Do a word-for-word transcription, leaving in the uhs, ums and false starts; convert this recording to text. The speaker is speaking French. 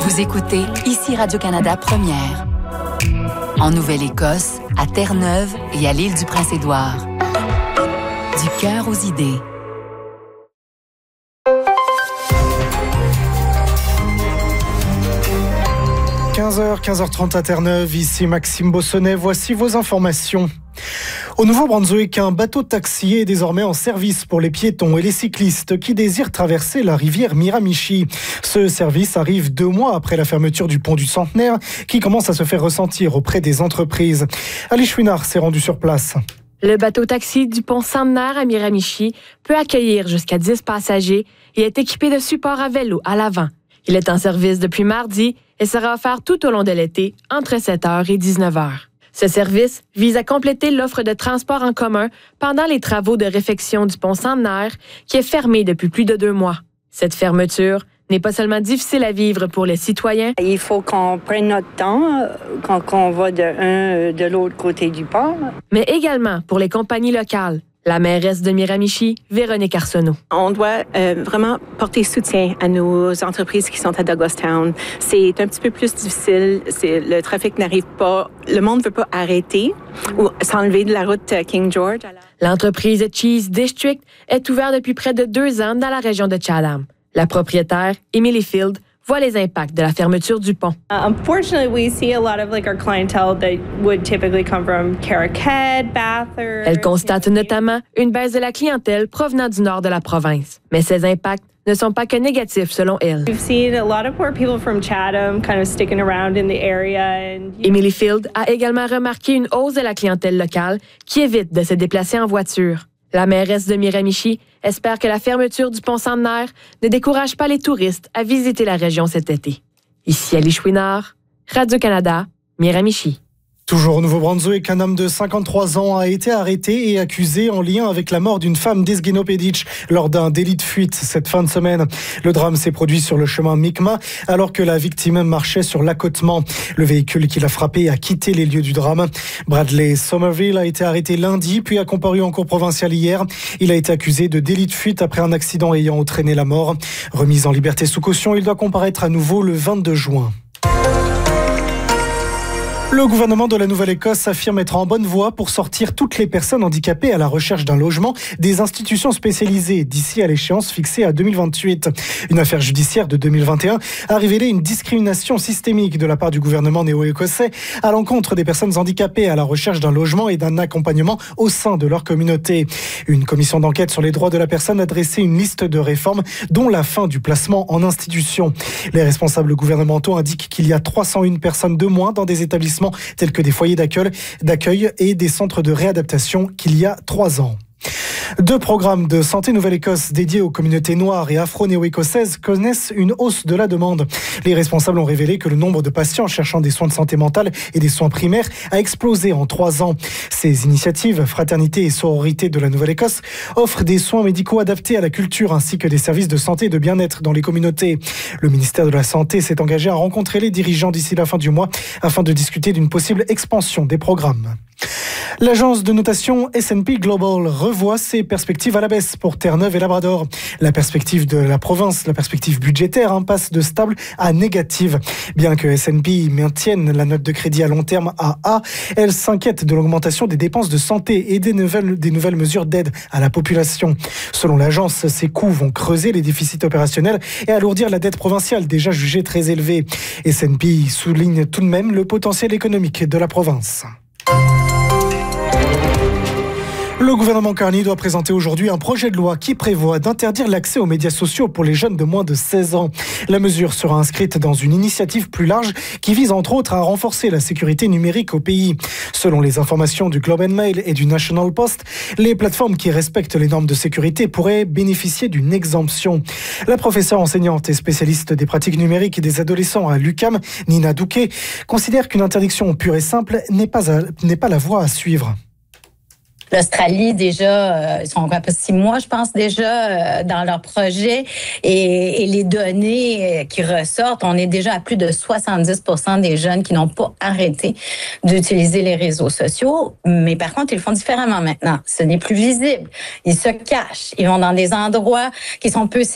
Vous écoutez ici Radio-Canada Première. En Nouvelle-Écosse, à Terre-Neuve et à l'île du Prince-Édouard. Du cœur aux idées. quinze heures, quinze heures trente à Terre-Neuve, ici Maxime Bossonnet, voici vos informations. Au Nouveau-Brunswick, un bateau-taxi est désormais en service pour les piétons et les cyclistes qui désirent traverser la rivière Miramichi. Ce service arrive deux mois après la fermeture du pont du Centenaire qui commence à se faire ressentir auprès des entreprises. Ali Chouinard s'est rendu sur place. Le bateau-taxi du pont Centenaire à Miramichi peut accueillir jusqu'à dix passagers et est équipé de supports à vélo à l'avant. Il est en service depuis mardi et sera offert tout au long de l'été entre sept heures et dix-neuf heures. Ce service vise à compléter l'offre de transport en commun pendant les travaux de réfection du pont Centenaire qui est fermé depuis plus de deux mois. Cette fermeture n'est pas seulement difficile à vivre pour les citoyens. Il faut qu'on prenne notre temps quand on va de un de l'autre côté du pont. Mais également pour les compagnies locales. La mairesse de Miramichi, Véronique Arsenault. On doit euh, vraiment porter soutien à nos entreprises qui sont à Douglastown. C'est un petit peu plus difficile. C'est, le trafic n'arrive pas. Le monde ne veut pas arrêter ou s'enlever de la route King George. L'entreprise Cheese District est ouverte depuis près de deux ans dans la région de Chatham. La propriétaire, Emily Field, voit les impacts de la fermeture du pont. Uh, unfortunately, we see a lot of like our clientele that would typically come from Carrick-Head, Bathurst. Elle constate notamment une baisse de la clientèle provenant du nord de la province. Mais ces impacts ne sont pas que négatifs selon elle. We've seen a lot of more people from Chatham kind of sticking around in the area. And... Emily Field a également remarqué une hausse de la clientèle locale qui évite de se déplacer en voiture. La mairesse de Miramichi espère que la fermeture du pont Centenaire ne décourage pas les touristes à visiter la région cet été. Ici Ali Chouinard, Radio-Canada, Miramichi. Toujours au Nouveau-Brunswick, un homme de cinquante-trois ans a été arrêté et accusé en lien avec la mort d'une femme d'Esguenopédic lors d'un délit de fuite cette fin de semaine. Le drame s'est produit sur le chemin Mi'kmaq alors que la victime marchait sur l'accotement. Le véhicule qui l'a frappé a quitté les lieux du drame. Bradley Somerville a été arrêté lundi puis a comparu en cour provinciale hier. Il a été accusé de délit de fuite après un accident ayant entraîné la mort. Remis en liberté sous caution, il doit comparaître à nouveau le vingt-deux juin. Le gouvernement de la Nouvelle-Écosse affirme être en bonne voie pour sortir toutes les personnes handicapées à la recherche d'un logement des institutions spécialisées d'ici à l'échéance fixée à deux mille vingt-huit. Une affaire judiciaire de deux mille vingt et un a révélé une discrimination systémique de la part du gouvernement néo-écossais à l'encontre des personnes handicapées à la recherche d'un logement et d'un accompagnement au sein de leur communauté. Une commission d'enquête sur les droits de la personne a dressé une liste de réformes dont la fin du placement en institution. Les responsables gouvernementaux indiquent qu'il y a trois cent un personnes de moins dans des établissements tels que des foyers d'accueil, d'accueil et des centres de réadaptation qu'il y a trois ans. Deux programmes de Santé Nouvelle-Écosse dédiés aux communautés noires et afro-néo-écossaises connaissent une hausse de la demande. Les responsables ont révélé que le nombre de patients cherchant des soins de santé mentale et des soins primaires a explosé en trois ans. Ces initiatives, Fraternité et Sororité de la Nouvelle-Écosse, offrent des soins médicaux adaptés à la culture ainsi que des services de santé et de bien-être dans les communautés. Le ministère de la Santé s'est engagé à rencontrer les dirigeants d'ici la fin du mois afin de discuter d'une possible expansion des programmes. L'agence de notation S and P Global revoit ses perspectives à la baisse pour Terre-Neuve et Labrador. La perspective de la province, la perspective budgétaire, hein, passe de stable à négative. Bien que S and P maintienne la note de crédit à long terme à A, elle s'inquiète de l'augmentation des dépenses de santé et des nouvelles, des nouvelles mesures d'aide à la population. Selon l'agence, ces coûts vont creuser les déficits opérationnels et alourdir la dette provinciale déjà jugée très élevée. S and P souligne tout de même le potentiel économique de la province. Le gouvernement Carney doit présenter aujourd'hui un projet de loi qui prévoit d'interdire l'accès aux médias sociaux pour les jeunes de moins de seize ans. La mesure sera inscrite dans une initiative plus large qui vise entre autres à renforcer la sécurité numérique au pays. Selon les informations du Globe and Mail et du National Post, les plateformes qui respectent les normes de sécurité pourraient bénéficier d'une exemption. La professeure enseignante et spécialiste des pratiques numériques et des adolescents à l'U Q A M, Nina Douquet, considère qu'une interdiction pure et simple n'est pas, à, n'est pas la voie à suivre. L'Australie, déjà, euh, ils sont à peu six mois, je pense, déjà, euh, dans leur projet. Et, et les données qui ressortent, on est déjà à plus de soixante-dix pour cent des jeunes qui n'ont pas arrêté d'utiliser les réseaux sociaux. Mais par contre, ils le font différemment maintenant. Ce n'est plus visible. Ils se cachent. Ils vont dans des endroits qui sont peu